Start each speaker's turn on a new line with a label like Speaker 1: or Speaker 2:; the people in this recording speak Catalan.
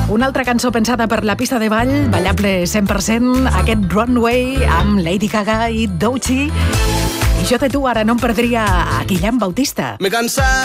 Speaker 1: Una altra cançó pensada per la pista de ball, ballable 100%, aquest Runway amb Lady Gaga i Doechii. I jo de tu ara no em perdria a Guillem Bautista.
Speaker 2: Me cansa